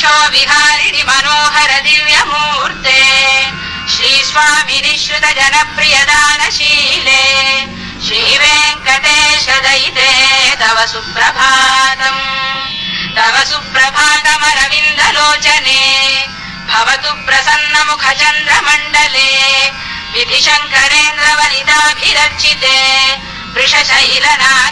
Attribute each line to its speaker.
Speaker 1: वक्षो विहारिणि मनोहर दिव्यमूर्ते श्रीस्वामिनि श्रुत जनप्रियदानशीले श्रीवेङ्कटेश दयिते तव सुप्रभातम् तव सुप्रभातमरविन्दलोचने भवतु प्रसन्नमुखचन्द्रमण्डले विधिशङ्करेन्द्रवनिताभिरर्चिते वृषशैलनाथ